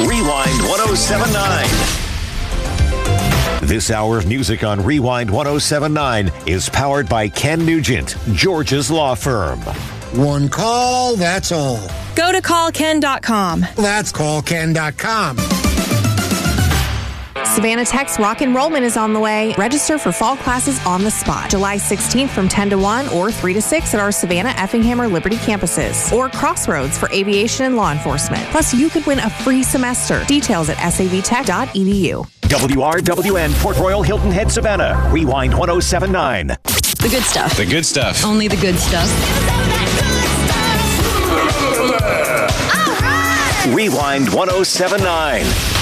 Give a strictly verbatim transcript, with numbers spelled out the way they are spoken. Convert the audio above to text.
Rewind one oh seven point nine. This hour of music on Rewind one oh seven point nine is powered by Ken Nugent, George's law firm. One call, that's all. Go to call ken dot com. That's call ken dot com. Savannah Tech's rock enrollment is on the way. Register for fall classes on the spot. July sixteenth from ten to one or three to six at our Savannah, Effingham, or Liberty campuses. Or Crossroads for aviation and law enforcement. Plus, you could win a free semester. Details at s a v tech dot e d u. W R W N, Port Royal, Hilton Head, Savannah. Rewind one oh seven point nine. The good stuff. The good stuff. Only the good stuff. Rewind one oh seven point nine.